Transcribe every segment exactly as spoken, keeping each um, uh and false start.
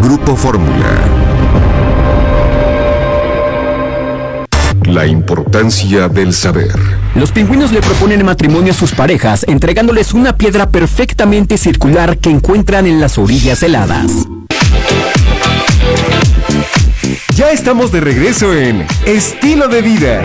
Grupo Fórmula. La importancia del saber. Los pingüinos le proponen matrimonio a sus parejas, entregándoles una piedra perfectamente circular que encuentran en las orillas heladas. Ya estamos de regreso en Estilo de Vida.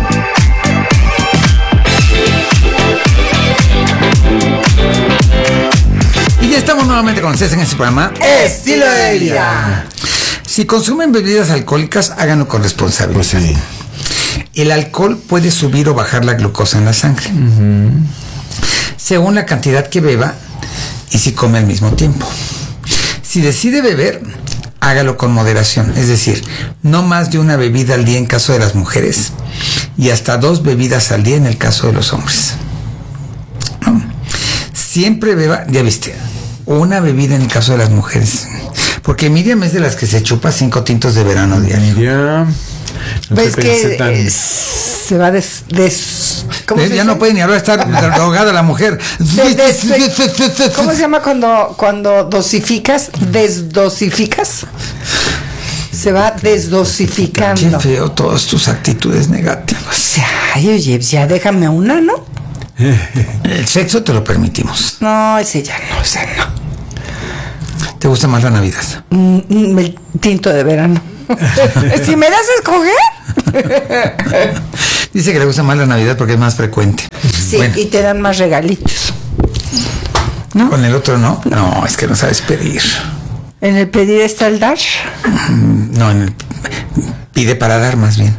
Y ya estamos nuevamente con ustedes en este programa Estilo de Vida. Si consumen bebidas alcohólicas, háganlo con responsabilidad. Pues sí. El alcohol puede subir o bajar la glucosa en la sangre, uh-huh, según la cantidad que beba y si come al mismo tiempo. Si decide beber, hágalo con moderación, es decir, no más de una bebida al día en caso de las mujeres y hasta dos bebidas al día en el caso de los hombres. ¿No? Siempre beba, ya viste, una bebida en el caso de las mujeres, porque Miriam es de las que se chupa cinco tintos de verano diario. Miriam, no ¿ves que tan... eh, se va des... des ¿Cómo se ya dice? No puede ni hablar, está drogada la mujer. De, des, ¿Cómo se llama cuando, cuando dosificas? ¿Desdosificas? Se va desdosificando. Qué feo todas tus actitudes negativas. Ay, oye, ya déjame una, ¿no? El sexo te lo permitimos. No, ese ya no, ese no. ¿Te gusta más la Navidad? Mm, el tinto de verano. Si me das a escoger. Dice que le gusta más la Navidad porque es más frecuente. Sí, bueno. Y te dan más regalitos, ¿no? Con el otro no. No, es que no sabes pedir. ¿En el pedir está el dar? No, en el pide para dar más bien.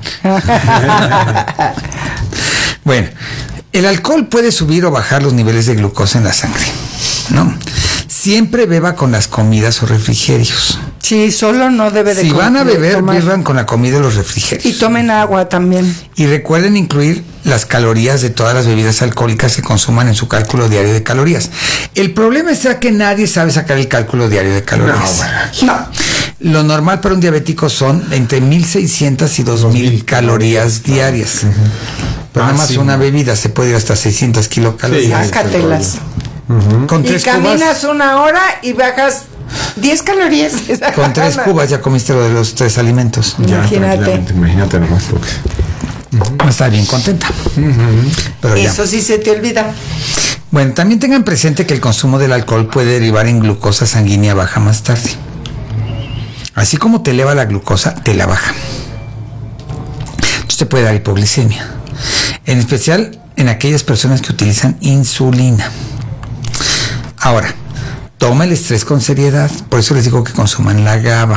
Bueno, el alcohol puede subir o bajar los niveles de glucosa en la sangre, ¿no? Siempre beba con las comidas o refrigerios. Sí, solo no debe de Si van a beber, beban con la comida y los refrigerios. Y tomen agua también. Y recuerden incluir las calorías de todas las bebidas alcohólicas que consuman en su cálculo diario de calorías. El problema es que nadie sabe sacar el cálculo diario de calorías. No, no. Lo normal para un diabético son entre mil seiscientas y dos mil calorías diarias. Uh-huh. Pero ah, nada más sí, una bebida se puede ir hasta seiscientas kilocalorías. Sácatelas. Uh-huh. Con tres y caminas cubas, una hora y bajas diez calorías. Con tres cubas ya comiste lo de los tres alimentos. Imagínate. Imagínate nomás porque uh-huh. Está bien contenta. Uh-huh. Pero eso ya. Sí se te olvida. Bueno, también tengan presente que el consumo del alcohol puede derivar en glucosa sanguínea baja más tarde. Así como te eleva la glucosa, te la baja. Entonces te puede dar hipoglicemia. En especial en aquellas personas que utilizan insulina. Ahora, toma el estrés con seriedad. Por eso les digo que consuman la GABA.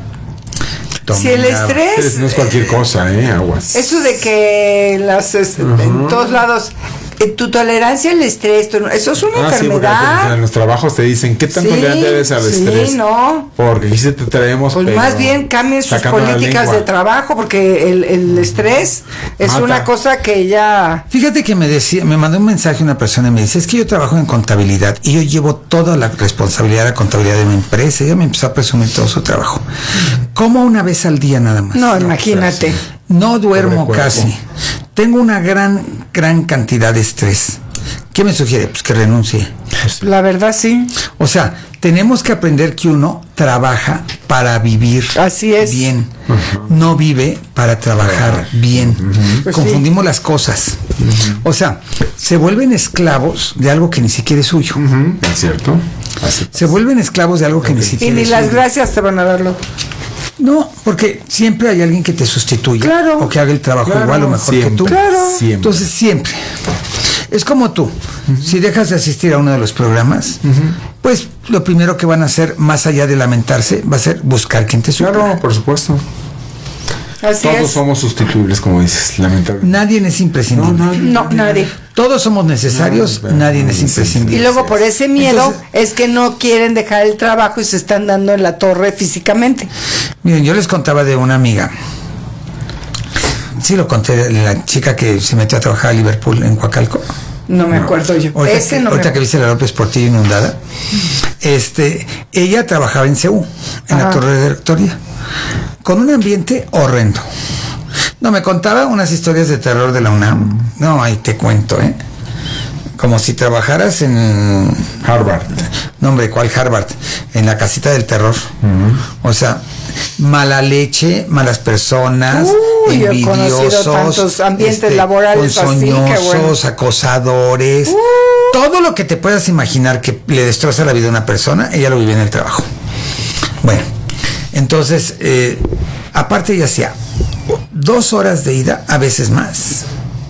Tomen si el GABA. Estrés... No es cualquier cosa, ¿eh? Aguas. Eso de que las, uh-huh. en todos lados... Tu tolerancia al estrés, tu, eso es una ah, enfermedad. Sí, en los trabajos te dicen, ¿qué tan sí, tolerante eres al sí, estrés? Sí, no. Porque aquí se te traemos. Pues más bien cambien sus políticas de trabajo, porque el, el estrés es Mata. Una cosa que ya... Fíjate que me decía, me mandó un mensaje una persona y me dice, es que yo trabajo en contabilidad y yo llevo toda la responsabilidad de la contabilidad de mi empresa. Ella me empezó a presumir todo su trabajo. ¿Cómo una vez al día nada más? No, no imagínate. No duermo casi. Tengo una gran, gran cantidad de estrés. ¿Qué me sugiere? Pues que renuncie. La verdad, sí. O sea, tenemos que aprender que uno trabaja para vivir Así es. bien. Uh-huh. No vive para trabajar uh-huh. bien. Uh-huh. Pues confundimos sí. las cosas. Uh-huh. O sea, se vuelven esclavos de algo que ni siquiera es suyo. Uh-huh. ¿Es cierto? Así se vuelven esclavos de algo que okay. ni siquiera es suyo. Y ni las suyo. gracias te van a darlo. No, porque siempre hay alguien que te sustituya claro, o que haga el trabajo claro, igual o mejor siempre, que tú. Claro. Siempre. Entonces, siempre. Es como tú. Uh-huh. Si dejas de asistir a uno de los programas, uh-huh. pues lo primero que van a hacer, más allá de lamentarse, va a ser buscar quien te sustituya. Claro, por supuesto. Así Todos es. somos sustituibles, como dices, lamentablemente. Nadie es imprescindible. No, nadie. No, nadie. Todos somos necesarios, no, nadie no, es imprescindible. Y luego por ese miedo Entonces, es que no quieren dejar el trabajo y se están dando en la torre físicamente. Miren, yo les contaba de una amiga. Sí lo conté, de la chica que se metió a trabajar a Liverpool en Coacalco. No me acuerdo yo. Ahorita, Ese que, no ahorita me... que viste la López Portillo inundada, este, ella trabajaba en C U, en Ajá. la torre de rectoría, con un ambiente horrendo. No, me contaba unas historias de terror de la UNAM. No, ahí te cuento, ¿eh? como si trabajaras en Harvard. No, hombre, ¿cuál Harvard? En la casita del terror. Uh-huh. O sea, mala leche, malas personas, Uy, envidiosos, he conocido tantos ambientes este, laborales así, que bueno. acosadores. Uh. Todo lo que te puedas imaginar que le destroza la vida a una persona, ella lo vive en el trabajo. Bueno, entonces, eh, aparte ella hacía dos horas de ida, a veces más.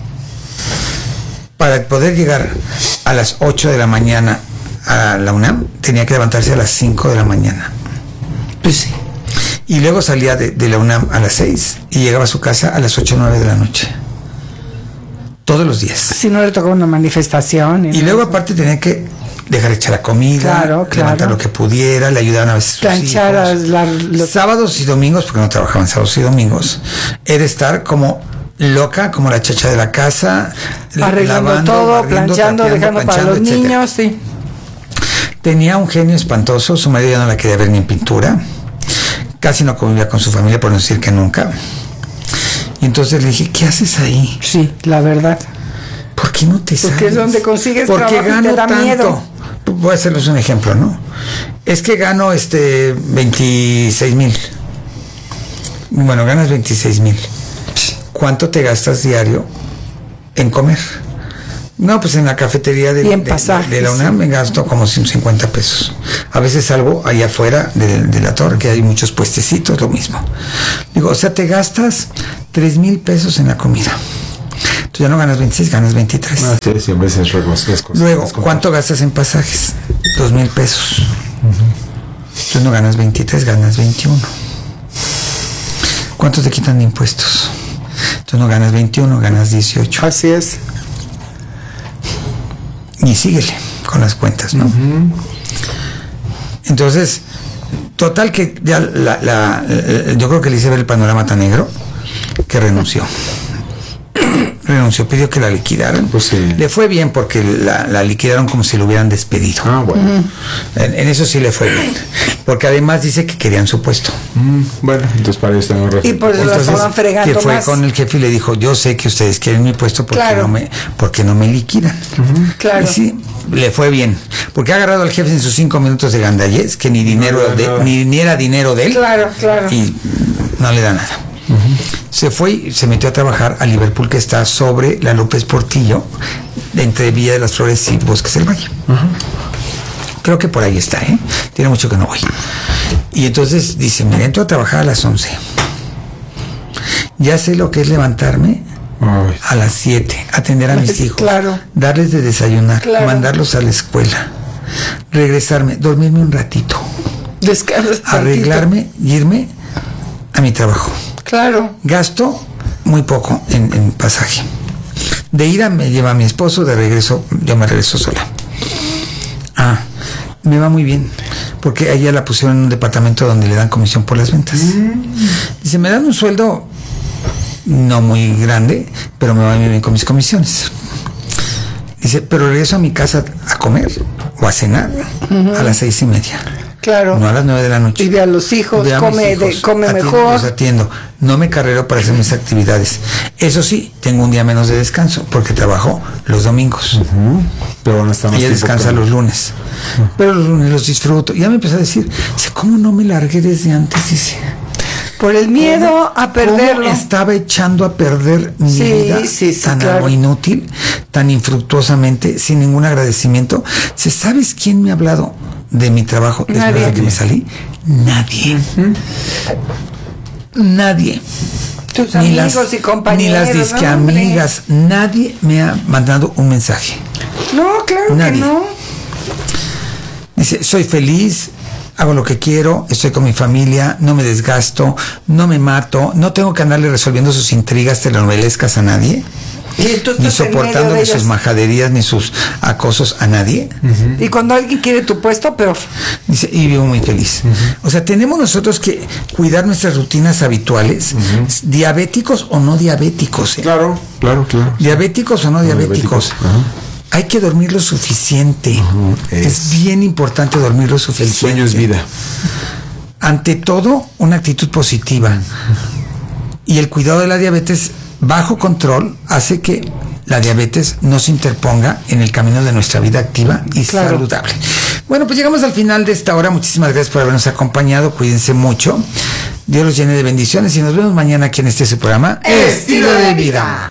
Para poder llegar a las ocho de la mañana a la UNAM, tenía que levantarse a las cinco de la mañana. Pues sí. Y luego salía de, de la UNAM a las seis y llegaba a su casa a las ocho o nueve de la noche. Todos los días. Si no le tocaba una manifestación. Y, y luego aparte tenía que dejar hecha la comida, claro, claro. levantar lo que pudiera, le ayudaban a veces sus planchar hijos. La, los... Sábados y domingos, porque no trabajaban sábados y domingos, era estar como loca, como la chacha de la casa, arreglando lavando, todo, barriendo, planchando, trapeando, dejando planchando, para los etcétera. niños, sí. Tenía un genio espantoso, su marido ya no la quería ver ni en pintura, casi no convivía con su familia, por no decir que nunca. Y entonces le dije, ¿qué haces ahí? Sí, la verdad. ¿Por qué no te sales? Porque es donde consigues Porque trabajo y gano te da tanto. miedo. Voy a hacerles un ejemplo, ¿no? Es que gano este veintiséis mil. Bueno, ganas veintiséis mil. ¿Cuánto te gastas diario en comer? No, pues en la cafetería de, y en de, pasajes, de la UNAM me gasto como cincuenta pesos. A veces salgo allá afuera de, de la torre, que hay muchos puestecitos, lo mismo. Digo, o sea, te gastas tres mil pesos en la comida. Tú ya no ganas veintiséis, ganas veintitrés. Ah, sí, sí, a veces regosas. Luego, ¿cuánto gastas en pasajes? Dos mil pesos. Uh-huh. Tú no ganas veintitrés, ganas veintiuno. ¿Cuánto te quitan de impuestos? Tú no ganas veintiuno, ganas dieciocho. Así es. Y síguele con las cuentas, ¿no? Uh-huh. Entonces, total que ya la, la, la, yo creo que le hice ver el panorama tan negro que renunció. renunció, pidió que la liquidaran. Pues sí. Le fue bien porque la, la liquidaron como si lo hubieran despedido. Ah, bueno. Uh-huh. En, en eso sí le fue bien. Porque además dice que querían su puesto. Mm, bueno, entonces para eso tengo razón. Y por eso entonces, la estaban fregando que fue más. con el jefe y le dijo, yo sé que ustedes quieren mi puesto porque claro. no me porque no me liquidan. Uh-huh. Claro. Y sí, le fue bien. Porque ha agarrado al jefe en sus cinco minutos de gandallez, que ni dinero no, de, no. ni, ni era dinero de él. Claro, claro. Y no le da nada. Uh-huh. Se fue y se metió a trabajar a Liverpool, que está sobre la López Portillo, entre Villa de las Flores y Bosques del Valle. Uh-huh. Creo que por ahí está, ¿eh? Tiene mucho que no voy. Y entonces dice, mira, entro a trabajar a las once. Ya sé lo que es levantarme Ay. a las siete, atender a mis hijos, claro. darles de desayunar, claro. mandarlos a la escuela, regresarme, dormirme un ratito, Descansar arreglarme y irme a mi trabajo. Claro. Gasto muy poco en, en pasaje. De ida me lleva mi esposo, de regreso yo me regreso sola. Ah, me va muy bien, porque a ella la pusieron en un departamento donde le dan comisión por las ventas. Mm. Dice, me dan un sueldo no muy grande, pero me va muy bien con mis comisiones. Dice, pero regreso a mi casa a comer o a cenar uh-huh. a las seis y media. Claro. No a las nueve de la noche. Y ve a los hijos, ve a come, hijos, de, come atiendo, mejor. Los atiendo. No me carrero para hacer mis actividades. Eso sí, tengo un día menos de descanso porque trabajo los domingos. Uh-huh. Pero no está más ella descansa que... los lunes. Uh-huh. Pero los lunes los disfruto. Ya me empezó a decir, ¿cómo no me largué desde antes? Dice. Por el miedo a perderlo. ¿Cómo estaba echando a perder mi sí, vida sí, sí, tan claro. algo inútil, tan infructuosamente, sin ningún agradecimiento? ¿Sabes quién me ha hablado de mi trabajo desde Nadie. que me salí? Nadie. Uh-huh. Nadie. Tus ni amigos las, y compañeros. Ni las disque ¿no, amigas. Nadie me ha mandado un mensaje. No, claro Nadie. que no. Dice, soy feliz, hago lo que quiero, estoy con mi familia, no me desgasto, no me mato, no tengo que andarle resolviendo sus intrigas telenovelescas a nadie, ni soportándole sus majaderías ni sus acosos a nadie. Uh-huh. Y cuando alguien quiere tu puesto, peor. Dice, y vivo muy feliz. Uh-huh. O sea, tenemos nosotros que cuidar nuestras rutinas habituales, uh-huh. diabéticos o no diabéticos. ¿eh? Claro, claro, claro. Diabéticos o no, no diabéticos. diabéticos. Uh-huh. Hay que dormir lo suficiente. Uh-huh. Es, es bien importante dormir lo suficiente. El sueño es vida. Ante todo, una actitud positiva. Uh-huh. Y el cuidado de la diabetes bajo control hace que la diabetes no se interponga en el camino de nuestra vida activa y Claro. saludable. Bueno, pues llegamos al final de esta hora. Muchísimas gracias por habernos acompañado. Cuídense mucho. Dios los llene de bendiciones y nos vemos mañana aquí en este su programa Estilo de Vida.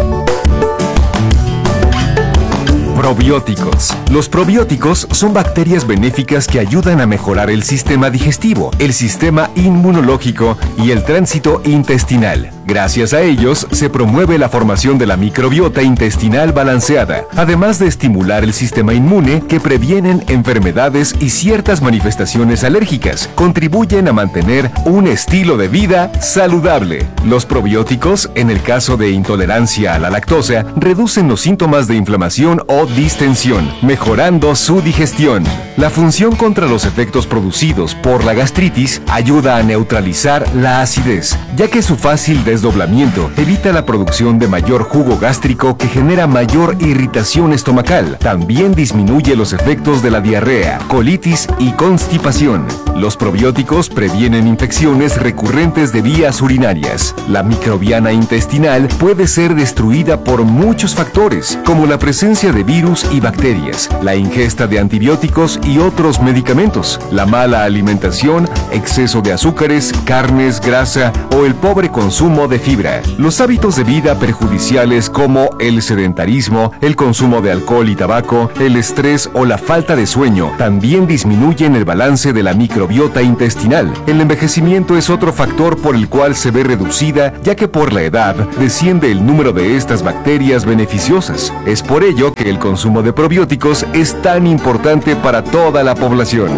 Probióticos. Los probióticos son bacterias benéficas que ayudan a mejorar el sistema digestivo, el sistema inmunológico y el tránsito intestinal. Gracias a ellos se promueve la formación de la microbiota intestinal balanceada, además de estimular el sistema inmune que previenen enfermedades y ciertas manifestaciones alérgicas. Contribuyen a mantener un estilo de vida saludable. Los probióticos, en el caso de intolerancia a la lactosa, reducen los síntomas de inflamación o distensión, mejorando su digestión. La función contra los efectos producidos por la gastritis ayuda a neutralizar la acidez, ya que su fácil desdoblamiento evita la producción de mayor jugo gástrico que genera mayor irritación estomacal. También disminuye los efectos de la diarrea, colitis y constipación. Los probióticos previenen infecciones recurrentes de vías urinarias. La microbiana intestinal puede ser destruida por muchos factores, como la presencia de virus y bacterias, la ingesta de antibióticos y otros medicamentos, la mala alimentación, exceso de azúcares, carnes, grasa o el pobre consumo de fibra. Los hábitos de vida perjudiciales como el sedentarismo, el consumo de alcohol y tabaco, el estrés o la falta de sueño también disminuyen el balance de la microbiota intestinal. El envejecimiento es otro factor por el cual se ve reducida, ya que por la edad desciende el número de estas bacterias beneficiosas. Es por ello que el consumo de probióticos es tan importante para toda la población.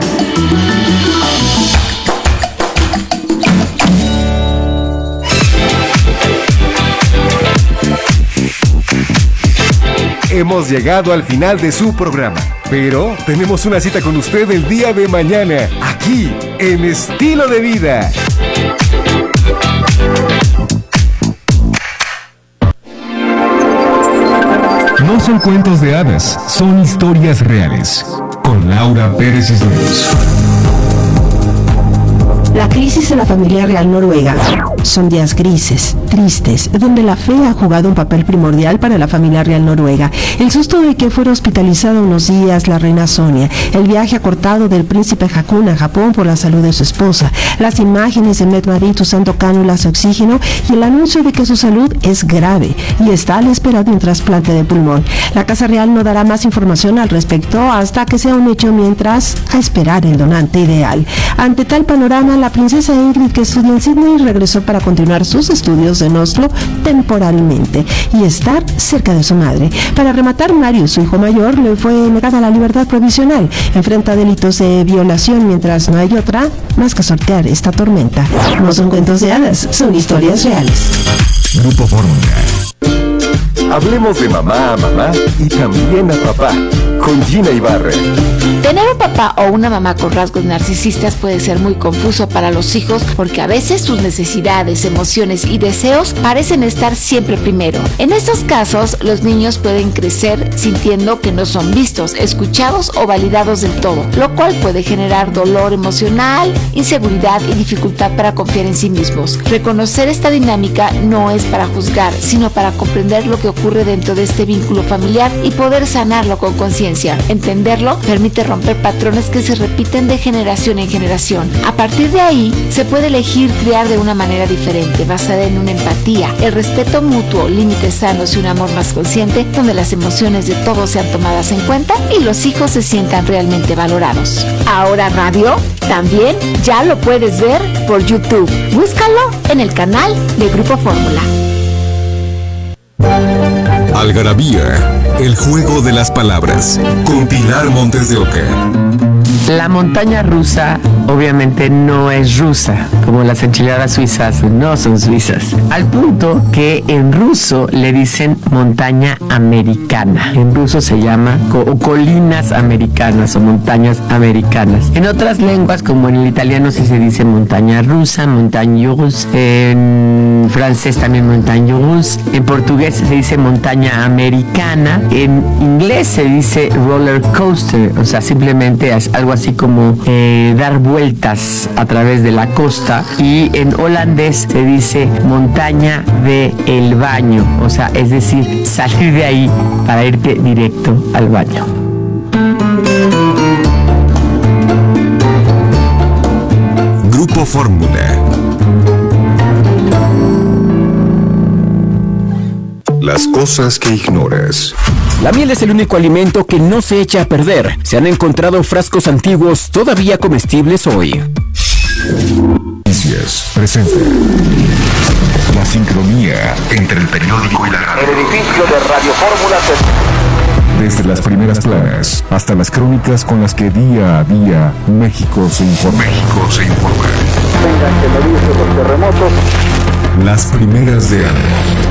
Hemos llegado al final de su programa, pero tenemos una cita con usted el día de mañana, aquí en Estilo de Vida. No son cuentos de hadas, son historias reales. Con Laura Pérez Islas. La crisis en la familia real noruega son días grises, tristes, donde la fe ha jugado un papel primordial para la familia real noruega. El susto de que fuera hospitalizada unos días la reina Sonia, el viaje acortado del príncipe Haakon a Japón por la salud de su esposa, las imágenes de Met Madrid usando cánulas de oxígeno y el anuncio de que su salud es grave y está a la espera de un trasplante de pulmón. La Casa Real no dará más información al respecto hasta que sea un hecho, mientras a esperar el donante ideal. Ante tal panorama, la princesa Ingrid, que estudia en Sydney, regresó para continuar sus estudios en Oslo temporalmente y estar cerca de su madre. Para rematar, Marius, su hijo mayor, le fue negada la libertad provisional. Enfrenta delitos de violación, mientras no hay otra más que sortear esta tormenta. No son cuentos de hadas, son historias reales. Grupo Fórmula. Hablemos de mamá a mamá y también a papá, con Gina Ibarra. Tener un papá o una mamá con rasgos narcisistas puede ser muy confuso para los hijos porque a veces sus necesidades, emociones y deseos parecen estar siempre primero. En estos casos, los niños pueden crecer sintiendo que no son vistos, escuchados o validados del todo, lo cual puede generar dolor emocional, inseguridad y dificultad para confiar en sí mismos. Reconocer esta dinámica no es para juzgar, sino para comprender lo que ocurre dentro de este vínculo familiar y poder sanarlo con conciencia. Entenderlo permite romper patrones que se repiten de generación en generación. A partir de ahí, se puede elegir criar de una manera diferente, basada en una empatía, el respeto mutuo, límites sanos y un amor más consciente, donde las emociones de todos sean tomadas en cuenta y los hijos se sientan realmente valorados. Ahora Radio también ya lo puedes ver por YouTube. Búscalo en el canal de Grupo Fórmula. Algarabía, el juego de las palabras, con Pilar Montes de Oca. La montaña rusa obviamente no es rusa, como las enchiladas suizas no son suizas. Al punto que en ruso le dicen montaña americana. En ruso se llama co- colinas americanas o montañas americanas. En otras lenguas, como en el italiano, sí se dice montaña rusa, montagne russe. En francés también montagne russe. En portugués se dice montaña americana. En inglés se dice roller coaster, o sea, simplemente es algo así como eh, dar vueltas vueltas a través de la costa, y en holandés se dice montaña de el baño, o sea, es decir, salir de ahí para irte directo al baño. Grupo Fórmula. Las cosas que ignoras. La miel es el único alimento que no se echa a perder. Se han encontrado frascos antiguos todavía comestibles hoy. Noticias presenta la sincronía entre el periódico y la radio. El edificio de Radio Fórmula se... Desde las primeras planas hasta las crónicas con las que día a día México se informa. México se informa. Tengan que medirse los terremotos. Las primeras de año.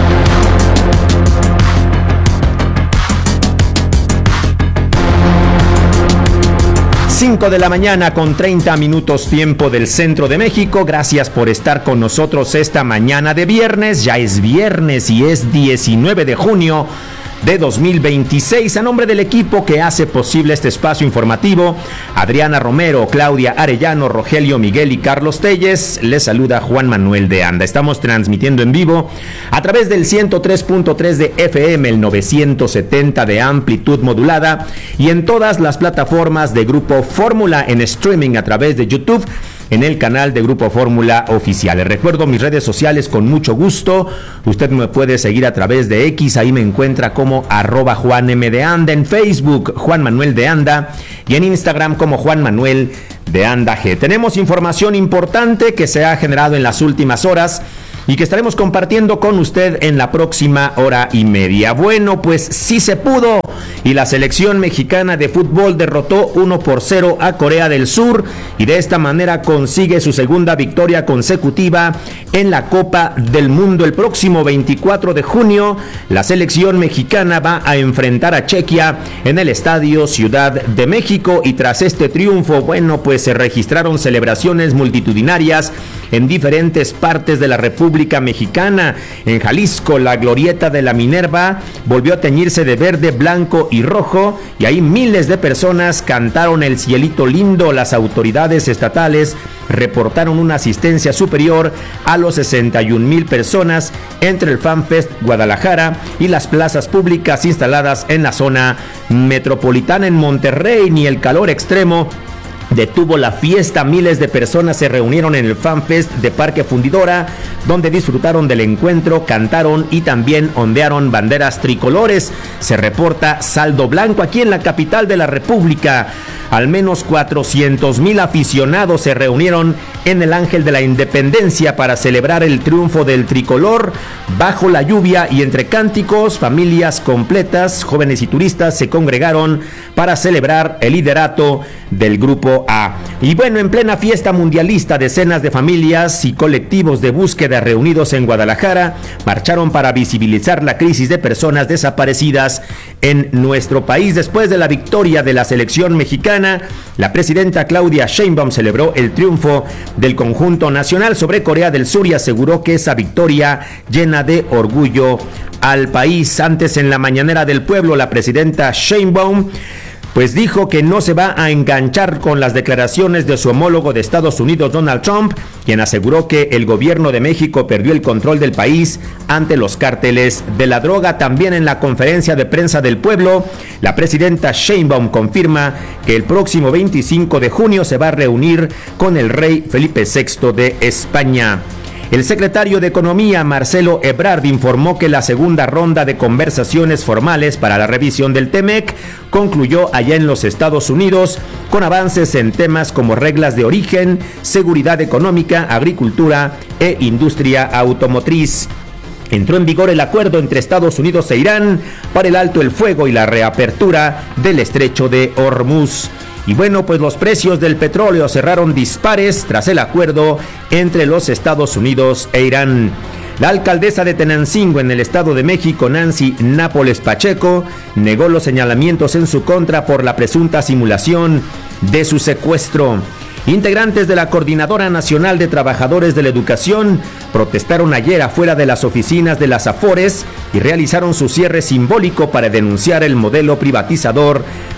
cinco de la mañana con treinta minutos tiempo del centro de México. Gracias por estar con nosotros esta mañana de viernes. Ya es viernes y es diecinueve de junio de dos mil veintiséis. A nombre del equipo que hace posible este espacio informativo, Adriana Romero, Claudia Arellano, Rogelio Miguel y Carlos Telles, les saluda Juan Manuel de Anda. Estamos transmitiendo en vivo a través del ciento tres punto tres de F M, el novecientos setenta de amplitud modulada, y en todas las plataformas de Grupo Fórmula en streaming a través de YouTube, en el canal de Grupo Fórmula Oficial. Les recuerdo mis redes sociales con mucho gusto. Usted me puede seguir a través de X, ahí me encuentra como arroba Juan M de Anda, en Facebook Juan Manuel de Anda y en Instagram como Juan Manuel de Anda G. Tenemos información importante que se ha generado en las últimas horas y que estaremos compartiendo con usted en la próxima hora y media. Bueno, pues sí se pudo, y la selección mexicana de fútbol derrotó uno por cero a Corea del Sur y de esta manera consigue su segunda victoria consecutiva en la Copa del Mundo. El próximo veinticuatro de junio, la selección mexicana va a enfrentar a Chequia en el Estadio Ciudad de México, y tras este triunfo, bueno, pues se registraron celebraciones multitudinarias en diferentes partes de la República Mexicana. En Jalisco, la glorieta de la Minerva volvió a teñirse de verde, blanco y rojo, y ahí miles de personas cantaron El Cielito Lindo. Las autoridades estatales reportaron una asistencia superior a los sesenta y un mil personas entre el FanFest Guadalajara y las plazas públicas instaladas en la zona metropolitana. En Monterrey, ni el calor extremo detuvo la fiesta. Miles de personas se reunieron en el FanFest de Parque Fundidora, donde disfrutaron del encuentro, cantaron y también ondearon banderas tricolores. Se reporta saldo blanco aquí en la capital de la República. Al menos cuatrocientos mil aficionados se reunieron en el Ángel de la Independencia para celebrar el triunfo del tricolor. Bajo la lluvia y entre cánticos, familias completas, jóvenes y turistas se congregaron para celebrar el liderato del Grupo A. Y bueno, en plena fiesta mundialista, decenas de familias y colectivos de búsqueda reunidos en Guadalajara marcharon para visibilizar la crisis de personas desaparecidas en nuestro país. Después de la victoria de la selección mexicana, la presidenta Claudia Sheinbaum celebró el triunfo del conjunto nacional sobre Corea del Sur y aseguró que esa victoria llena de orgullo al país. Antes, en la mañanera del pueblo, la presidenta Sheinbaum pues dijo que no se va a enganchar con las declaraciones de su homólogo de Estados Unidos, Donald Trump, quien aseguró que el gobierno de México perdió el control del país ante los cárteles de la droga. También en la conferencia de prensa del pueblo, la presidenta Sheinbaum confirma que el próximo veinticinco de junio se va a reunir con el rey Felipe sexto de España. El secretario de Economía, Marcelo Ebrard, informó que la segunda ronda de conversaciones formales para la revisión del TEMEC concluyó allá en los Estados Unidos, con avances en temas como reglas de origen, seguridad económica, agricultura e industria automotriz. Entró en vigor el acuerdo entre Estados Unidos e Irán para el alto el fuego y la reapertura del estrecho de Hormuz. Y bueno, pues los precios del petróleo cerraron dispares tras el acuerdo entre los Estados Unidos e Irán. La alcaldesa de Tenancingo, en el Estado de México, Nancy Nápoles Pacheco, negó los señalamientos en su contra por la presunta simulación de su secuestro. Integrantes de la Coordinadora Nacional de Trabajadores de la Educación protestaron ayer afuera de las oficinas de las Afores y realizaron su cierre simbólico para denunciar el modelo privatizador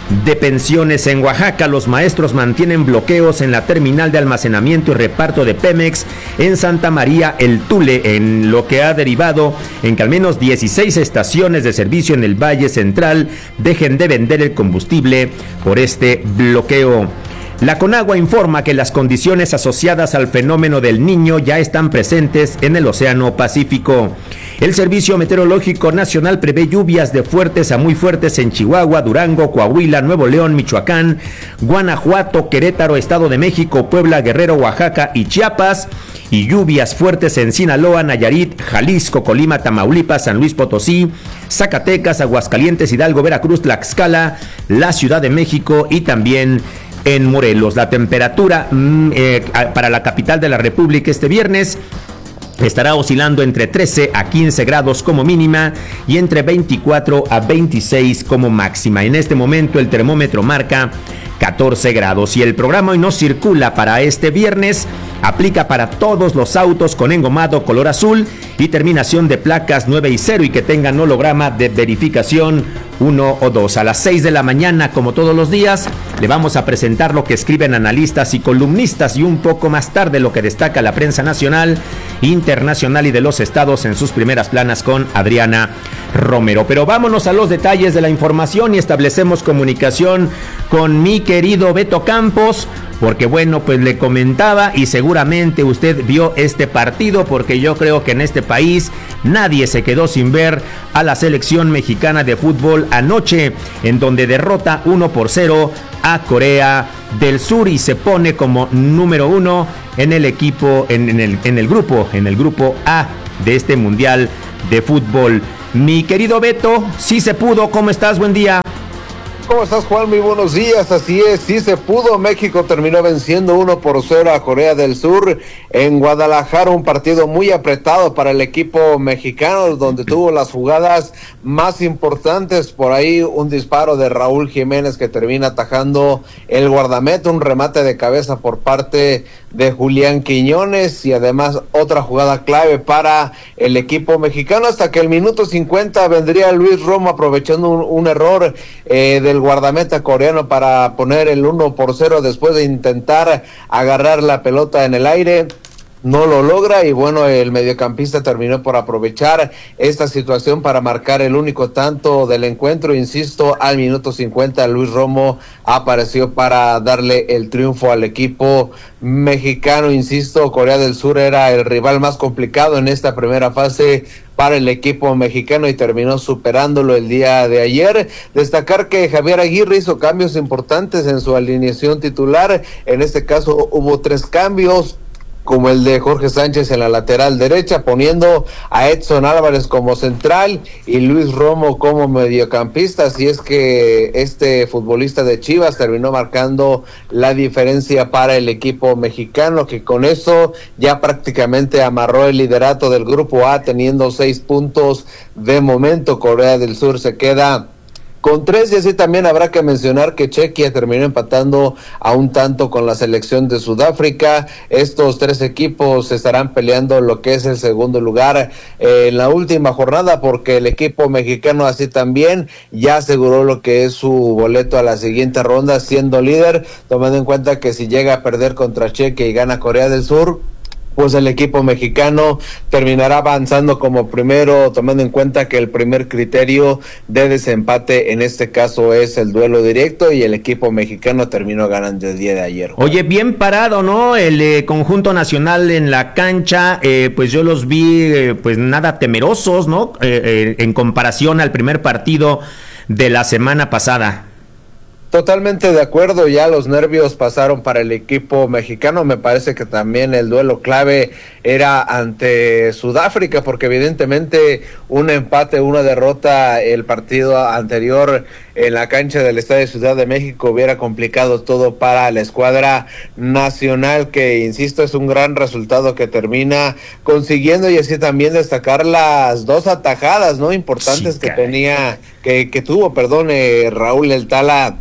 de pensiones en Oaxaca. Los maestros mantienen bloqueos en la terminal de almacenamiento y reparto de Pemex en Santa María el Tule, en lo que ha derivado en que al menos dieciséis estaciones de servicio en el Valle Central dejen de vender el combustible por este bloqueo. La Conagua informa que las condiciones asociadas al fenómeno del Niño ya están presentes en el Océano Pacífico. El Servicio Meteorológico Nacional prevé lluvias de fuertes a muy fuertes en Chihuahua, Durango, Coahuila, Nuevo León, Michoacán, Guanajuato, Querétaro, Estado de México, Puebla, Guerrero, Oaxaca y Chiapas, y lluvias fuertes en Sinaloa, Nayarit, Jalisco, Colima, Tamaulipas, San Luis Potosí, Zacatecas, Aguascalientes, Hidalgo, Veracruz, Tlaxcala, la Ciudad de México y también en Morelos. La temperatura mmm, eh, para la capital de la República este viernes estará oscilando entre trece a quince grados como mínima y entre veinticuatro a veintiséis como máxima. En este momento el termómetro marca catorce grados y el programa Hoy No Circula para este viernes aplica para todos los autos con engomado color azul y terminación de placas nueve y cero y que tengan holograma de verificación uno o dos. A las seis de la mañana, como todos los días, le vamos a presentar lo que escriben analistas y columnistas y un poco más tarde lo que destaca la prensa nacional, internacional y de los estados en sus primeras planas con Adriana Romero. Pero vámonos a los detalles de la información y establecemos comunicación con mi querido Beto Campos, porque bueno, pues le comentaba y seguramente usted vio este partido, porque yo creo que en este país nadie se quedó sin ver a la selección mexicana de fútbol anoche, en donde derrota uno por cero a Corea del Sur y se pone como número uno en el equipo, en, en, el, en el grupo, en el grupo A de este Mundial de Fútbol. Mi querido Beto, sí se pudo, ¿cómo estás? Buen día. ¿Cómo estás, Juan? Muy buenos días. Así es, sí se pudo. México terminó venciendo uno por cero a Corea del Sur en Guadalajara, un partido muy apretado para el equipo mexicano, donde tuvo las jugadas más importantes. Por ahí un disparo de Raúl Jiménez que termina atajando el guardameta, un remate de cabeza por parte de Julián Quiñones y además otra jugada clave para el equipo mexicano, hasta que el minuto cincuenta vendría Luis Romo aprovechando un, un error eh, del guardameta coreano para poner el uno por cero después de intentar agarrar la pelota en el aire. No lo logra y bueno, el mediocampista terminó por aprovechar esta situación para marcar el único tanto del encuentro. Insisto, al minuto cincuenta Luis Romo apareció para darle el triunfo al equipo mexicano. Insisto, Corea del Sur era el rival más complicado en esta primera fase para el equipo mexicano y terminó superándolo el día de ayer. Destacar que Javier Aguirre hizo cambios importantes en su alineación titular. En este caso hubo tres cambios, como el de Jorge Sánchez en la lateral derecha, poniendo a Edson Álvarez como central y Luis Romo como mediocampista. Así es que este futbolista de Chivas terminó marcando la diferencia para el equipo mexicano, que con eso ya prácticamente amarró el liderato del grupo A, teniendo seis puntos de momento. Corea del Sur se queda con tres, y así también habrá que mencionar que Chequia terminó empatando a un tanto con la selección de Sudáfrica. Estos tres equipos estarán peleando lo que es el segundo lugar eh, en la última jornada, porque el equipo mexicano así también ya aseguró lo que es su boleto a la siguiente ronda, siendo líder, tomando en cuenta que si llega a perder contra Chequia y gana Corea del Sur, pues el equipo mexicano terminará avanzando como primero, tomando en cuenta que el primer criterio de desempate en este caso es el duelo directo, y el equipo mexicano terminó ganando el día de ayer. Oye, bien parado, ¿no? El eh, conjunto nacional en la cancha, eh, pues yo los vi eh, pues nada temerosos, ¿no? Eh, eh, en comparación al primer partido de la semana pasada. Totalmente de acuerdo, ya los nervios pasaron para el equipo mexicano. Me parece que también el duelo clave era ante Sudáfrica, porque evidentemente un empate, una derrota el partido anterior en la cancha del Estadio Ciudad de México hubiera complicado todo para la escuadra nacional, que insisto es un gran resultado que termina consiguiendo, y así también destacar las dos atajadas no importantes sí, que tenía, que, que tuvo, perdón, eh, Raúl El Tala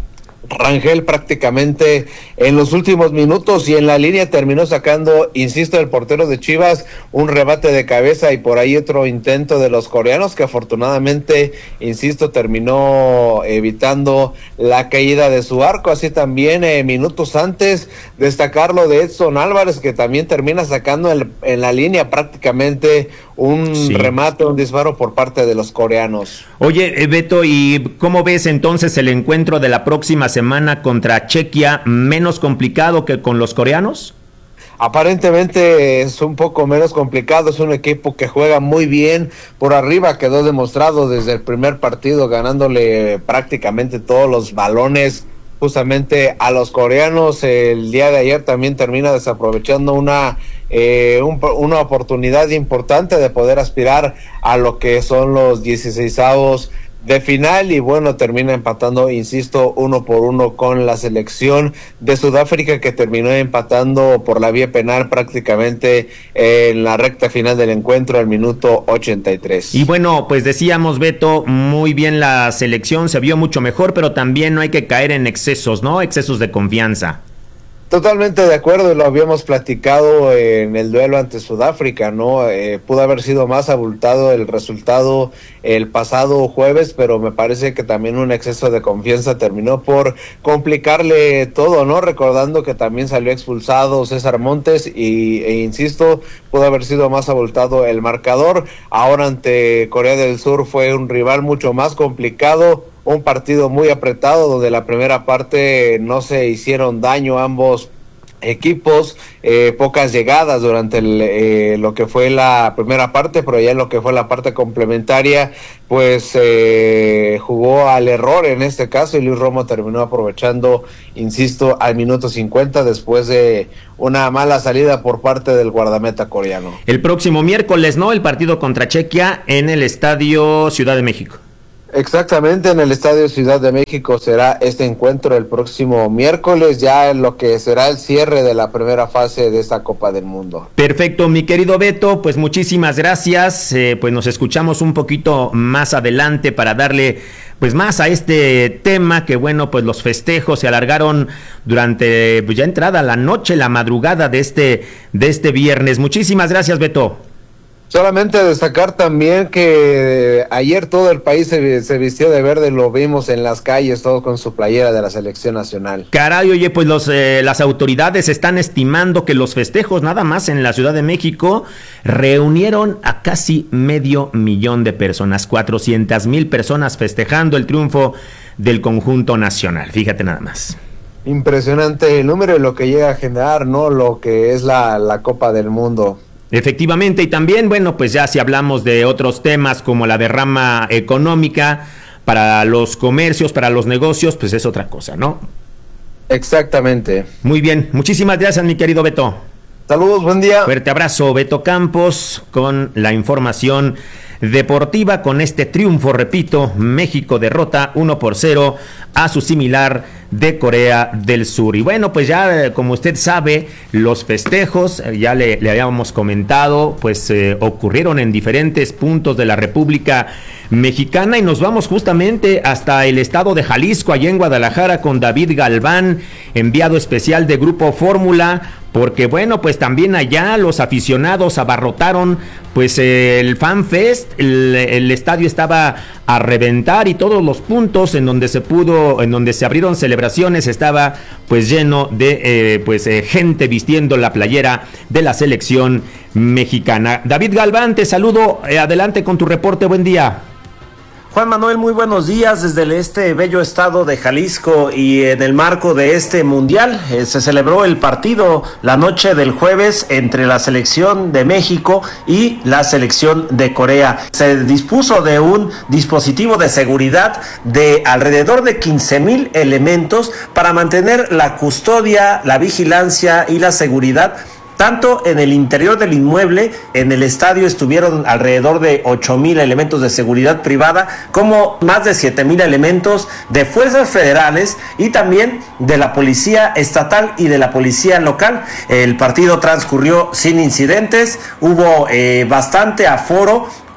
Rangel prácticamente en los últimos minutos, y en la línea terminó sacando, insisto, el portero de Chivas un rebate de cabeza y por ahí otro intento de los coreanos que afortunadamente, insisto, terminó evitando la caída de su arco. Así también eh, minutos antes destacar lo de Edson Álvarez, que también termina sacando el, en la línea prácticamente un sí. remate, un disparo por parte de los coreanos. Oye, eh, Beto, ¿y cómo ves entonces el encuentro de la próxima semana contra Chequia? ¿Menos complicado que con los coreanos? Aparentemente es un poco menos complicado, es un equipo que juega muy bien por arriba, quedó demostrado desde el primer partido ganándole prácticamente todos los balones justamente a los coreanos. El día de ayer también termina desaprovechando una eh, un, una oportunidad importante de poder aspirar a lo que son los dieciseisavos de final, y bueno, termina empatando, insisto, uno por uno con la selección de Sudáfrica, que terminó empatando por la vía penal prácticamente en la recta final del encuentro al minuto ochenta y tres. Y bueno, pues decíamos, Beto, muy bien la selección, se vio mucho mejor, pero también no hay que caer en excesos, ¿no? Excesos de confianza. Totalmente de acuerdo, y lo habíamos platicado en el duelo ante Sudáfrica, ¿no? Eh, pudo haber sido más abultado el resultado el pasado jueves, pero me parece que también un exceso de confianza terminó por complicarle todo, ¿no? Recordando que también salió expulsado César Montes y, e insisto, pudo haber sido más abultado el marcador. Ahora ante Corea del Sur fue un rival mucho más complicado, un partido muy apretado donde la primera parte no se hicieron daño ambos equipos, eh, pocas llegadas durante el, eh, lo que fue la primera parte, pero ya en lo que fue la parte complementaria, pues eh, jugó al error en este caso, y Luis Romo terminó aprovechando, insisto, al minuto cincuenta después de una mala salida por parte del guardameta coreano. El próximo miércoles, ¿no? El partido contra Chequia en el Estadio Ciudad de México. Exactamente, en el Estadio Ciudad de México será este encuentro el próximo miércoles, ya en lo que será el cierre de la primera fase de esta Copa del Mundo. Perfecto, mi querido Beto, pues muchísimas gracias, eh, pues nos escuchamos un poquito más adelante para darle pues más a este tema, que bueno, pues los festejos se alargaron durante pues, ya entrada la noche, la madrugada de este, de este viernes. Muchísimas gracias, Beto. Solamente destacar también que ayer todo el país se, se vistió de verde, lo vimos en las calles, todos con su playera de la selección nacional. Caray, oye, pues los eh, las autoridades están estimando que los festejos nada más en la Ciudad de México reunieron a casi medio millón de personas, cuatrocientas mil personas festejando el triunfo del conjunto nacional, fíjate nada más. Impresionante el número y lo que llega a generar, ¿no? Lo que es la, la Copa del Mundo. Efectivamente, y también, bueno, pues ya si hablamos de otros temas como la derrama económica para los comercios, para los negocios, pues es otra cosa, ¿no? Exactamente. Muy bien, muchísimas gracias, mi querido Beto. Saludos, buen día. Fuerte abrazo, Beto Campos, con la información deportiva, con este triunfo, repito, México derrota uno por cero a su similar de Corea del Sur. Y bueno, pues ya como usted sabe, los festejos, ya le, le habíamos comentado, pues eh, ocurrieron en diferentes puntos de la República Mexicana, y nos vamos justamente hasta el estado de Jalisco, allá en Guadalajara, con David Galván, enviado especial de Grupo Fórmula, porque bueno, pues también allá los aficionados abarrotaron pues el Fan Fest, el, el estadio estaba a reventar, y todos los puntos en donde se pudo, en donde se abrieron celebraciones, estaba pues lleno de eh, pues eh, gente vistiendo la playera de la selección mexicana. David Galván, te saludo, eh, adelante con tu reporte, buen día. Juan Manuel, muy buenos días desde este bello estado de Jalisco, y en el marco de este mundial eh, se celebró el partido la noche del jueves entre la selección de México y la selección de Corea. Se dispuso de un dispositivo de seguridad de alrededor de quince mil elementos para mantener la custodia, la vigilancia y la seguridad. Tanto en el interior del inmueble, en el estadio estuvieron alrededor de ocho mil elementos de seguridad privada, como más de siete mil elementos de fuerzas federales y también de la policía estatal y de la policía local. El partido transcurrió sin incidentes, hubo eh, bastante aforo,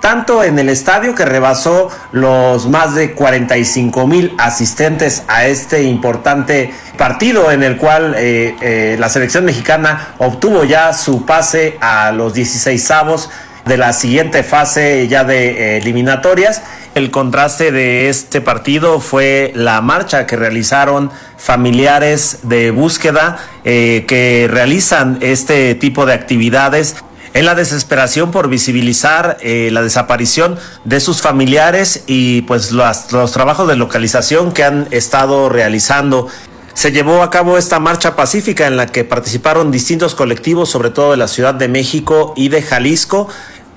tanto en el estadio, que rebasó los más de cuarenta y cinco mil asistentes a este importante partido, en el cual eh, eh, la selección mexicana obtuvo ya su pase a los dieciseisavos de la siguiente fase ya de eh, eliminatorias. El contraste de este partido fue la marcha que realizaron familiares de búsqueda eh, que realizan este tipo de actividades en la desesperación por visibilizar eh, la desaparición de sus familiares y pues los, los trabajos de localización que han estado realizando. Se llevó a cabo esta marcha pacífica en la que participaron distintos colectivos, sobre todo de la Ciudad de México y de Jalisco,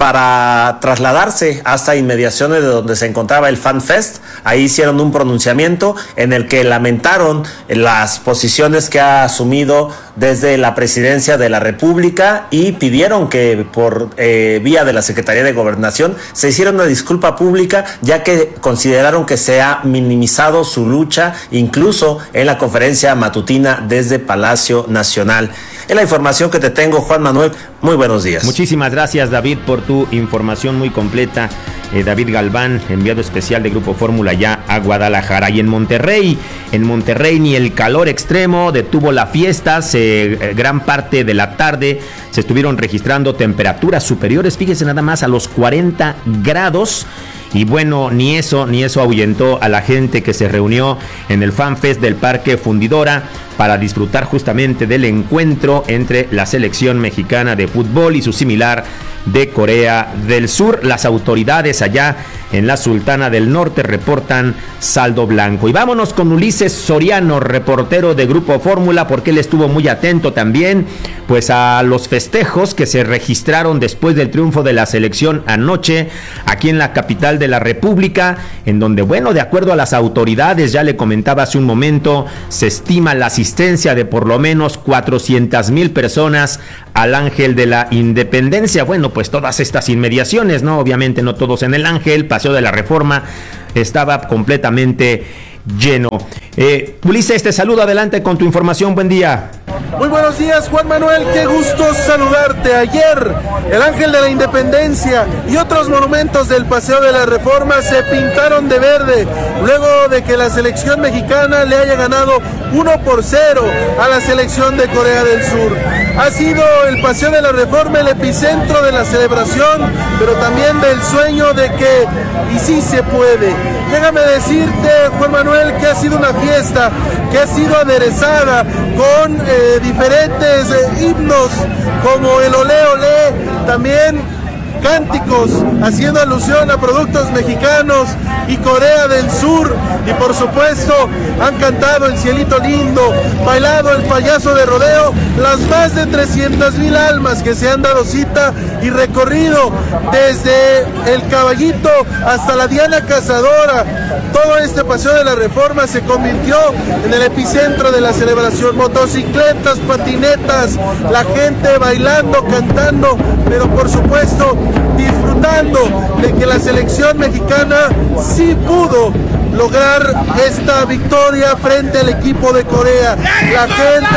para trasladarse hasta inmediaciones de donde se encontraba el Fan Fest. Ahí hicieron un pronunciamiento en el que lamentaron las posiciones que ha asumido desde la presidencia de la República y pidieron que por eh, vía de la Secretaría de Gobernación se hiciera una disculpa pública, ya que consideraron que se ha minimizado su lucha, incluso en la conferencia matutina desde Palacio Nacional. Es la información que te tengo, Juan Manuel. Muy buenos días. Muchísimas gracias, David, por tu información muy completa. Eh, David Galván, enviado especial de Grupo Fórmula ya a Guadalajara. Y en Monterrey, en Monterrey ni el calor extremo detuvo la fiesta. Se, eh, gran parte de la tarde se estuvieron registrando temperaturas superiores, fíjese nada más, a los cuarenta grados. Y bueno, ni eso, ni eso ahuyentó a la gente que se reunió en el Fan Fest del Parque Fundidora para disfrutar justamente del encuentro entre la selección mexicana de fútbol y su similar de Corea del Sur. Las autoridades allá en la Sultana del Norte reportan saldo blanco. Y vámonos con Ulises Soriano, reportero de Grupo Fórmula, porque él estuvo muy atento también pues a los festejos que se registraron después del triunfo de la selección anoche aquí en la capital de la República, en donde, bueno, de acuerdo a las autoridades, ya le comentaba hace un momento, se estima la asistencia de por lo menos cuatrocientas mil personas al Ángel de la Independencia. Bueno, pues todas estas inmediaciones, ¿no? Obviamente no todos en el Ángel, Paseo de la Reforma estaba completamente lleno. Eh, Ulises, te saludo, adelante con tu información, buen día. Muy buenos días, Juan Manuel, qué gusto saludarte. Ayer, el Ángel de la Independencia y otros monumentos del Paseo de la Reforma se pintaron de verde, luego de que la selección mexicana le haya ganado uno por cero a la selección de Corea del Sur. Ha sido el Paseo de la Reforma el epicentro de la celebración, pero también del sueño de que, y sí se puede. Déjame decirte, Juan Manuel, que ha sido una fiesta que ha sido aderezada con eh, diferentes eh, himnos como el Olé Olé, también cánticos haciendo alusión a productos mexicanos y Corea del Sur, y por supuesto han cantado El Cielito Lindo, bailado El Payaso de Rodeo, las más de trescientas mil almas que se han dado cita y recorrido desde el Caballito hasta la Diana Cazadora. Todo este Paseo de la Reforma se convirtió en el epicentro de la celebración. Motocicletas, patinetas, la gente bailando, cantando, pero por supuesto disfrutando de que la selección mexicana sí pudo lograr esta victoria frente al equipo de Corea. La gente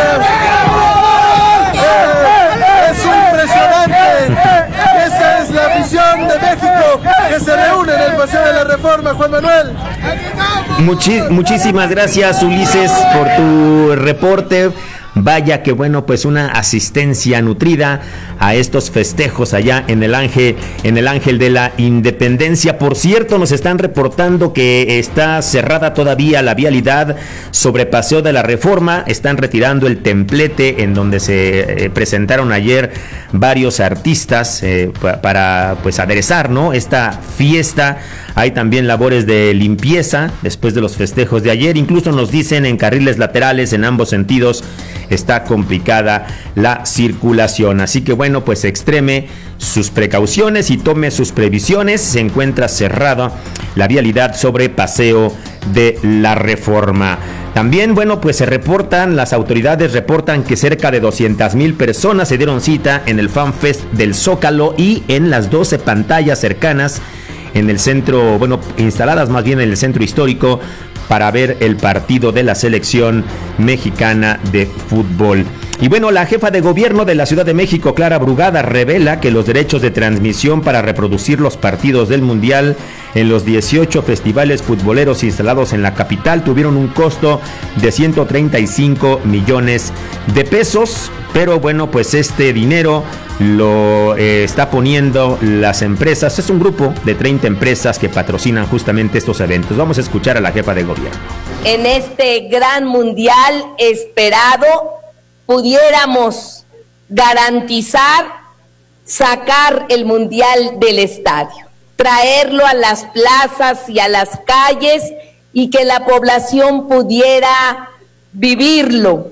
eh, es impresionante. Esa es la visión de México que se reúne en el Paseo de la Reforma, Juan Manuel. Muchi- muchísimas gracias, Ulises, por tu reporte. Vaya que bueno, pues una asistencia nutrida a estos festejos allá en el Ángel, en el Ángel de la Independencia. Por cierto, nos están reportando que está cerrada todavía la vialidad sobre Paseo de la Reforma. Están retirando el templete en donde se eh, presentaron ayer varios artistas eh, pa- para pues aderezar, ¿no?, esta fiesta. Hay también labores de limpieza después de los festejos de ayer. Incluso nos dicen en carriles laterales en ambos sentidos está complicada la circulación. Así que bueno, pues extreme sus precauciones y tome sus previsiones. Se encuentra cerrada la vialidad sobre Paseo de la Reforma. También, bueno, pues se reportan, las autoridades reportan que cerca de doscientas mil personas se dieron cita en el Fan Fest del Zócalo y en las doce pantallas cercanas en el centro, bueno, instaladas más bien en el centro histórico para ver el partido de la selección mexicana de fútbol. Y bueno, la jefa de gobierno de la Ciudad de México, Clara Brugada, revela que los derechos de transmisión para reproducir los partidos del Mundial en los dieciocho festivales futboleros instalados en la capital tuvieron un costo de ciento treinta y cinco millones de pesos. Pero bueno, pues este dinero lo eh, está poniendo las empresas. Es un grupo de treinta empresas que patrocinan justamente estos eventos. Vamos a escuchar a la jefa de gobierno. En este gran mundial esperado, pudiéramos garantizar sacar el mundial del estadio, traerlo a las plazas y a las calles y que la población pudiera vivirlo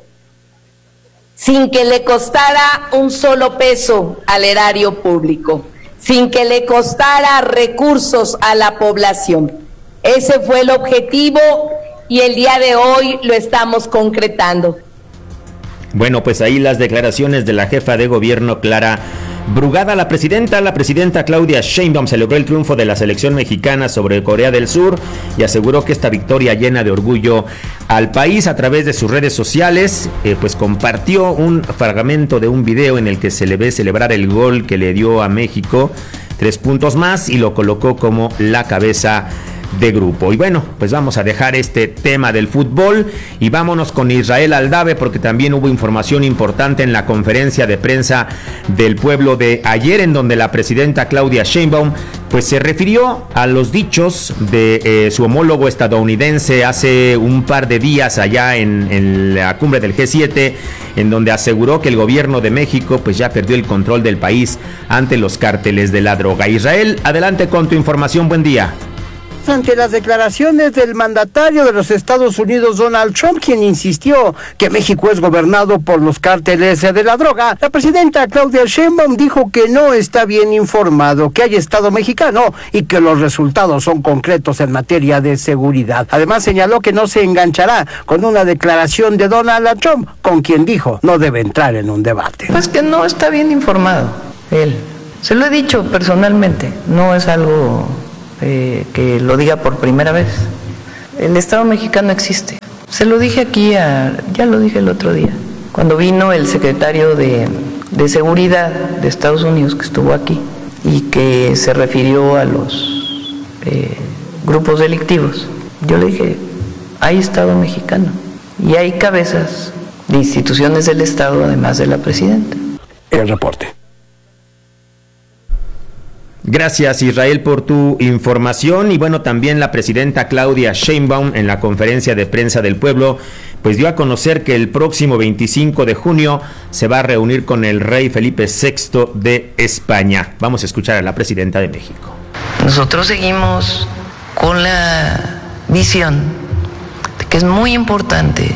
sin que le costara un solo peso al erario público, sin que le costara recursos a la población. Ese fue el objetivo y el día de hoy lo estamos concretando. Bueno, pues ahí las declaraciones de la jefa de gobierno, Clara Brugada. La presidenta, la presidenta Claudia Sheinbaum celebró el triunfo de la selección mexicana sobre Corea del Sur y aseguró que esta victoria llena de orgullo al país. A través de sus redes sociales, eh, pues compartió un fragmento de un video en el que se le ve celebrar el gol que le dio a México, tres puntos más, y lo colocó como la cabeza de grupo. Y bueno, pues vamos a dejar este tema del fútbol y vámonos con Israel Aldave, porque también hubo información importante en la conferencia de prensa del pueblo de ayer, en donde la presidenta Claudia Sheinbaum pues se refirió a los dichos de eh, su homólogo estadounidense hace un par de días allá en, en la cumbre del G siete, en donde aseguró que el gobierno de México pues ya perdió el control del país ante los cárteles de la droga. Israel, adelante con tu información. Buen día. Ante las declaraciones del mandatario de los Estados Unidos, Donald Trump, quien insistió que México es gobernado por los cárteles de la droga, la presidenta Claudia Sheinbaum dijo que no está bien informado, que hay Estado mexicano y que los resultados son concretos en materia de seguridad. Además señaló que no se enganchará con una declaración de Donald Trump, con quien dijo no debe entrar en un debate. Pues que no está bien informado él. Se lo he dicho personalmente, no es algo Eh, que lo diga por primera vez. El Estado mexicano existe. Se lo dije aquí, a, ya lo dije el otro día, cuando vino el secretario de, de Seguridad de Estados Unidos, que estuvo aquí, y que se refirió a los eh, grupos delictivos. Yo le dije, hay Estado mexicano y hay cabezas de instituciones del Estado, además de la presidenta. El reporte. Gracias, Israel, por tu información. Y bueno, también la presidenta Claudia Sheinbaum, en la conferencia de prensa del pueblo, pues dio a conocer que el próximo veinticinco de junio se va a reunir con el rey Felipe sexto de España. Vamos a escuchar a la presidenta de México. Nosotros seguimos con la visión de que es muy importante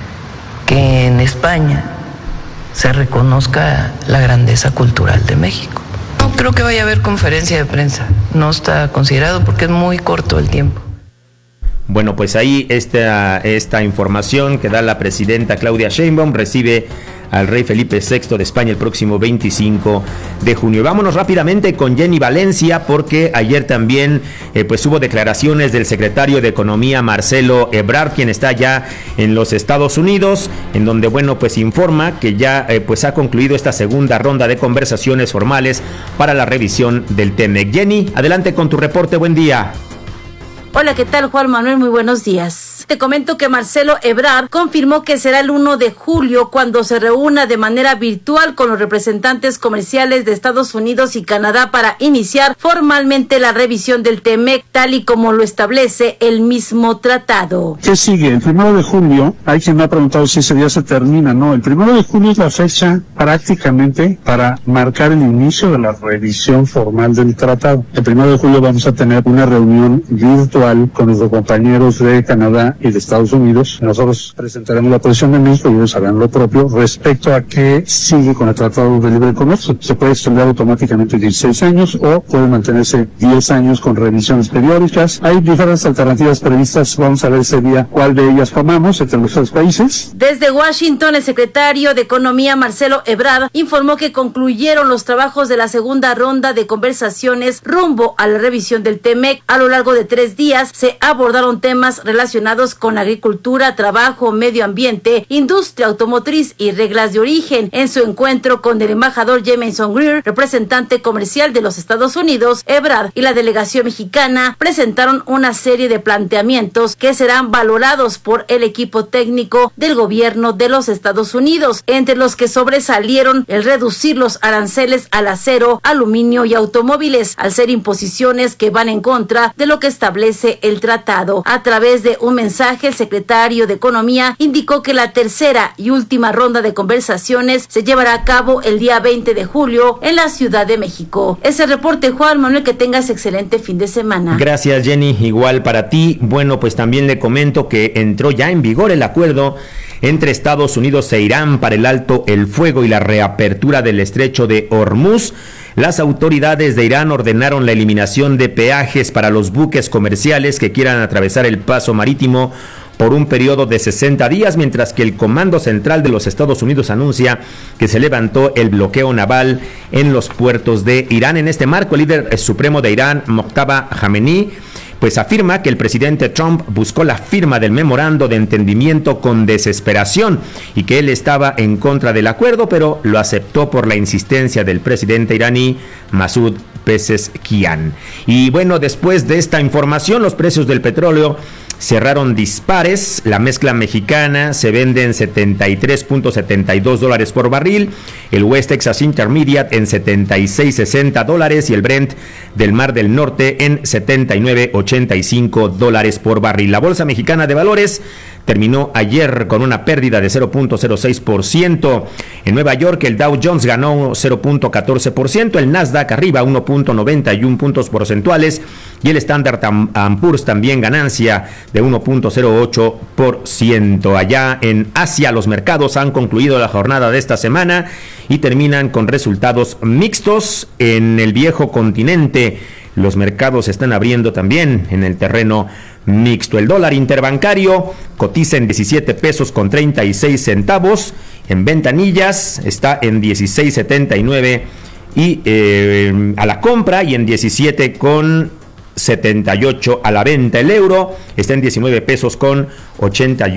que en España se reconozca la grandeza cultural de México. No creo que vaya a haber conferencia de prensa, no está considerado porque es muy corto el tiempo. Bueno, pues ahí esta, esta información que da la presidenta Claudia Sheinbaum. Recibe al rey Felipe sexto de España el próximo veinticinco de junio. Vámonos rápidamente con Jenny Valencia, porque ayer también eh, pues hubo declaraciones del secretario de Economía, Marcelo Ebrard, quien está ya en los Estados Unidos, en donde, bueno, pues informa que ya eh, pues ha concluido esta segunda ronda de conversaciones formales para la revisión del TEMEC. Jenny, adelante con tu reporte. Buen día. Hola, ¿qué tal, Juan Manuel? Muy buenos días. Te comento que Marcelo Ebrard confirmó que será el uno de julio cuando se reúna de manera virtual con los representantes comerciales de Estados Unidos y Canadá para iniciar formalmente la revisión del TEMEC, tal y como lo establece el mismo tratado. ¿Qué sigue? El primero de julio, hay quien me ha preguntado si ese día se termina. No, el primero de julio es la fecha prácticamente para marcar el inicio de la revisión formal del tratado. El primero de julio vamos a tener una reunión virtual con nuestros compañeros de Canadá y de Estados Unidos. Nosotros presentaremos la posición de México y ellos harán lo propio respecto a qué sigue con el Tratado de Libre Comercio. Se puede extender automáticamente dieciséis años o puede mantenerse diez años con revisiones periódicas. Hay diferentes alternativas previstas. Vamos a ver ese día cuál de ellas tomamos entre los tres países. Desde Washington, el secretario de Economía, Marcelo Ebrard, informó que concluyeron los trabajos de la segunda ronda de conversaciones rumbo a la revisión del TEMEC a lo largo de tres días. días se abordaron temas relacionados con agricultura, trabajo, medio ambiente, industria automotriz y reglas de origen. En su encuentro con el embajador Jamieson Greer, representante comercial de los Estados Unidos, Ebrard y la delegación mexicana presentaron una serie de planteamientos que serán valorados por el equipo técnico del gobierno de los Estados Unidos, entre los que sobresalieron el reducir los aranceles al acero, aluminio y automóviles, al ser imposiciones que van en contra de lo que establece el tratado. A través de un mensaje, el secretario de Economía indicó que la tercera y última ronda de conversaciones se llevará a cabo el día veinte de julio en la Ciudad de México. Ese reporte, Juan Manuel, que tengas excelente fin de semana. Gracias, Jenny, igual para ti. Bueno, pues también le comento que entró ya en vigor el acuerdo entre Estados Unidos e Irán para el alto el fuego y la reapertura del estrecho de Hormuz. Las autoridades de Irán ordenaron la eliminación de peajes para los buques comerciales que quieran atravesar el paso marítimo por un periodo de sesenta días, mientras que el Comando Central de los Estados Unidos anuncia que se levantó el bloqueo naval en los puertos de Irán. En este marco, el líder supremo de Irán, Mojtaba Khamenei, pues afirma que el presidente Trump buscó la firma del memorando de entendimiento con desesperación y que él estaba en contra del acuerdo, pero lo aceptó por la insistencia del presidente iraní Masoud Pezeshkian. Y bueno, después de esta información, los precios del petróleo cerraron dispares. La mezcla mexicana se vende en setenta y tres punto setenta y dos dólares por barril, el West Texas Intermediate en setenta y seis punto sesenta dólares y el Brent del Mar del Norte en setenta y nueve punto ochenta y cinco dólares por barril. La Bolsa Mexicana de Valores terminó ayer con una pérdida de cero punto cero seis por ciento. En Nueva York, el Dow Jones ganó cero punto catorce por ciento, el Nasdaq arriba uno punto noventa y uno puntos porcentuales y el Standard and Poor's también ganancia de uno punto cero ocho por ciento. Allá en Asia, los mercados han concluido la jornada de esta semana y terminan con resultados mixtos. En el viejo continente, los mercados están abriendo también en el terreno mixto. El dólar interbancario cotiza en diecisiete pesos con treinta y seis centavos. En ventanillas está en dieciséis setenta y nueve y eh, a la compra y en diecisiete con setenta y ocho a la venta. El euro está en diecinueve pesos con ochenta y ocho.